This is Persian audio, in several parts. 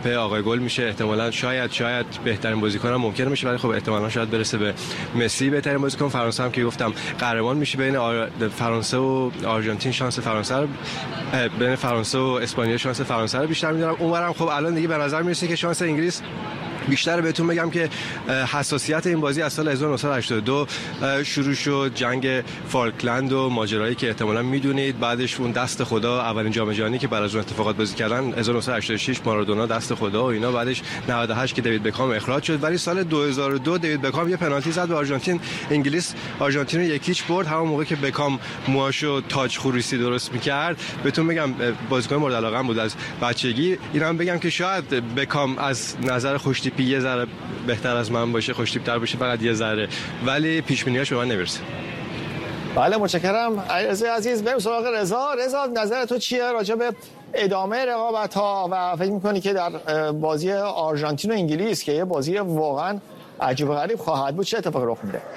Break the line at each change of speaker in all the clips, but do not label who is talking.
امباپه آقای گل میشه، احتمالاً شاید بهترین بازیکن هم ممکنه میشه، ولی خب احتمالاً شاید برسه به مسی بهترین بازیکن. فرانسه هم که گفتم قهرمان میشه. بین فرانسه و آرژانتین شانس فرانسه رو، بین فرانسه و اسپانیا شانس فرانسه رو بیشتر می‌دارم. اونورم خب الان دیگه به نظر میرسه که شانس انگلیس بیشتر. بهتون بگم که حساسیت این بازی از سال 1982 شروع شد، جنگ فالکلند و ماجرایی که احتمالاً میدونید. بعدش اون دست خدا، اولین جام جهانی که بعد از اون اتفاقات بازی کردن 1986 مارادونا دست خدا و اینا، بعدش 98 که دیوید بکام اخراج شد. ولی سال 2002 دیوید بکام یه پنالتی زد به آرژانتین، انگلیس آرژانتین رو 1-0 برد. همون موقع که بکام موهاشو تاج خروسی درست می‌کرد. بهتون بگم بازیکن مورد علاقه‌ام بود از بچگی. اینم بگم که شاید بکام از نظر خوشتیپی یه ذره بهتر از من باشه، خوشتیپ‌تر باشه، فقط یه ذره، ولی پیش بینیاش به من نمیرسه.
بله متشکرم علیرضا عزیز. بریم سراغ رضا. نظر تو چیه راجع به ادامه رقابت‌ها و فکر می‌کنی که در بازی آرژانتین و انگلیس که یه بازی واقعا عجیب و غریب خواهد بود چه اتفاقی رخ میده؟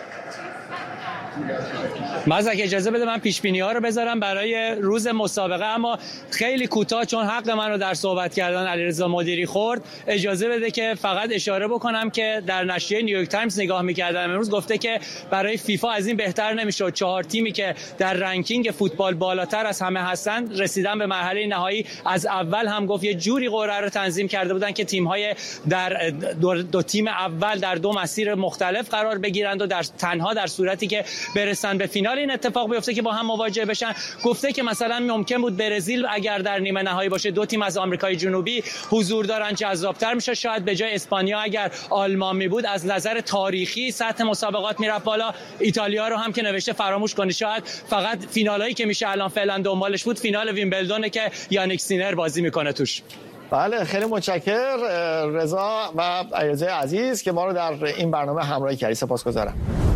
مزدک اجازه بده من پیش بینی ها رو بذارم برای روز مسابقه، اما خیلی کوتاه چون حق من رو در صحبت کردن علیرضا مدیری خورد. اجازه بده که فقط اشاره بکنم که در نشریه نیویورک تایمز نگاه می‌کردم امروز، گفته که برای فیفا از این بهتر نمی‌شد. 4 تیمی که در رنکینگ فوتبال بالاتر از همه هستن رسیدن به مرحله نهایی. از اول هم گفت یه جوری قرعه رو تنظیم کرده بودن که تیم‌های در دو تیم اول در دو مسیر مختلف قرار بگیرند و تنها در صورتی که برسن به فینال این اتفاق بیفته که با هم مواجه بشن. گفته که مثلا ممکن بود برزیل اگر در نیمه نهایی باشه، دو تیم از آمریکای جنوبی حضور دارن، جذاب‌تر میشه. شاید به جای اسپانیا اگر آلمان می بود از نظر تاریخی سطح مسابقات میرفت بالا. ایتالیا رو هم که نوشته فراموش کنی، شاید فقط فینالایی که میشه الان فعلا دنبالش بود فینال ویمبلدونه که یانیک سینر بازی میکنه توش.
بله خیلی متشکر رضا و علیرضا عزیز که ما رو در این برنامه همراهی کردید. سپاسگزارم.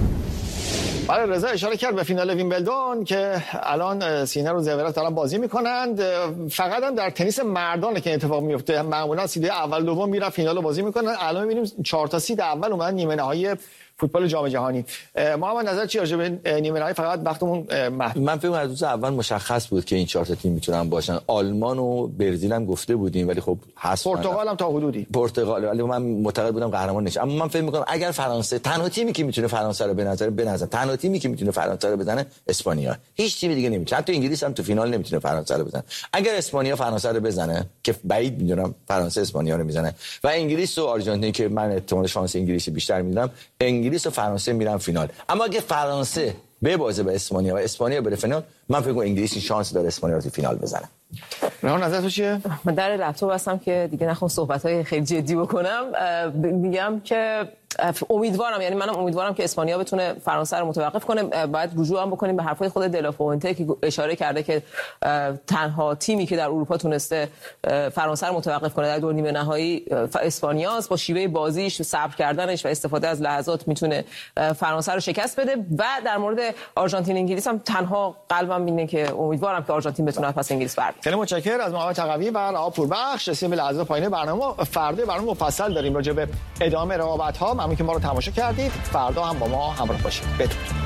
بله رضا اشاره کرد به فینال ویمبلدون که الان سینر و زورت دارن بازی میکنند. فقط هم در تنیس مردانه که اتفاق میفته. معمولا سیده اول دوم میرن فینال رو بازی میکنن. الان میبینیم 4 تا سید اول اومدن نیمه نهایی فوتبال جام جهانی. محمد نظر چی راجع به نیمه نهایی؟ فقط وقتمون
من فکر از روز اول مشخص بود که این 4 تا تیم میتونن باشن. آلمان و برزیل هم گفته بودیم ولی خب
پرتغال هم تا حدودی
ولی من معتقد بودم قهرمان نشه. اما من فکر میکنم اگر فرانسه، تنها تیمی که میتونه فرانسه رو به نظر تنها تیمی که میتونه فرانسه رو بزنه اسپانیا، هیچ تیم دیگه نمیتونه. حتی انگلیس هم تو فینال نمیتونه فرانسه رو بزنه. اگر اسپانیا فرانسه رو بزنه که بعید میدونم فرانسه اسپانیا رو میزنه و انگلیس و آرژانتین که من احتمال شانس انگلیسی بیشتر میدونم، انگلیس و فرانسه میرن فینال. اما اگه فرانسه ببازه به اسپانیا و اسپانیا بره فینال، من فکر کنم انگلیس شانس داره اسپانیا رو تو فینال بزنه.
رها نظر تو چیه؟
من در لپتاپ هستم که دیگه نخوام صحبت‌های خیلی جدی بکنم. میگم که امیدوارم، یعنی منم امیدوارم که اسپانیا بتونه فرانسه رو متوقف کنه. باید رجوع هم بکنیم به حرفای خود دلافونته که اشاره کرده که تنها تیمی که در اروپا تونسته فرانسه رو متوقف کنه در دور نیمه نهایی اسپانیاست. با شیوه بازیش، صبر کردنش و استفاده از لحظات میتونه فرانسه رو شکست بده. و در مورد آرژانتین انگلیس هم تنها قلبم اینه که امیدوارم که آرژانتین بتونه پس انگلیس برگرده.
خیلی متشکرم از محمد تقوی و رها پوربخش. رسیدیم به لحظه پایان برنامه. فردا برنامه مفصل داریم راجع به ادامه رقابت‌ها. ممنون که ما رو تماشا کردید. فردا هم با ما همراه باشید. بدرود.